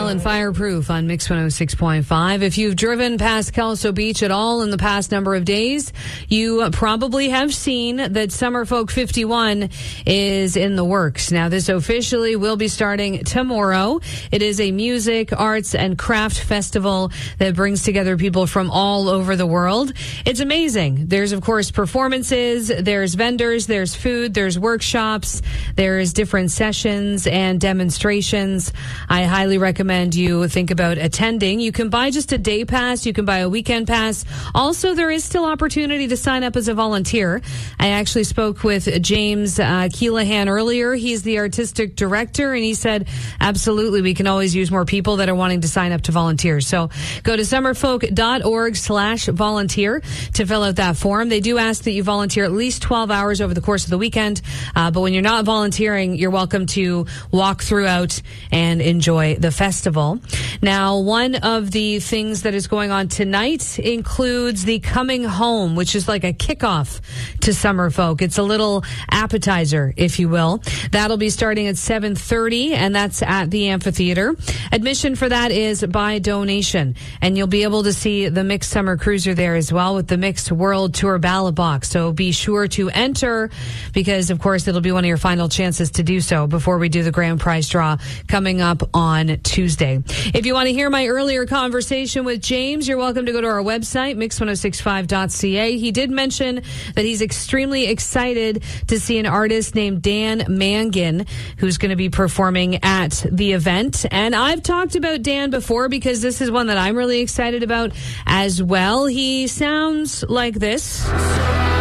and Fireproof on Mix 106.5. If you've driven past Kelso Beach at all in the past number of days, you probably have seen that Summer Folk 51 is in the works. Now, this officially will be starting tomorrow. It is a music, arts, and craft festival that brings together people from all over the world. It's amazing. There's, of course, performances, there's vendors, there's food, there's workshops, there's different sessions and demonstrations. I highly recommend you think about attending. You can buy just a day pass. You can buy a weekend pass. Also, there is still opportunity to sign up as a volunteer. I actually spoke with James Keelahan earlier. He's the artistic director, and he said, absolutely, we can always use more people that are wanting to sign up to volunteer. So go to summerfolk.org/volunteer to fill out that form. They do ask that you volunteer at least 12 hours over the course of the weekend. But when you're not volunteering, you're welcome to walk throughout and enjoy the festival. Now, one of the things that is going on tonight includes the Coming Home, which is like a kickoff to Summer Folk. It's a little appetizer, if you will. That'll be starting at 7:30, and that's at the amphitheater. Admission for that is by donation, and you'll be able to see the Mixed Summer Cruiser there as well with the Mixed World Tour ballot box. So be sure to enter because, of course, it'll be one of your final chances to do so before we do the grand prize draw coming up on Tuesday. If you want to hear my earlier conversation with James, you're welcome to go to our website, mix1065.ca. He did mention that he's extremely excited to see an artist named Dan Mangan, who's going to be performing at the event. And I've talked about Dan before because this is one that I'm really excited about as well. He sounds like this.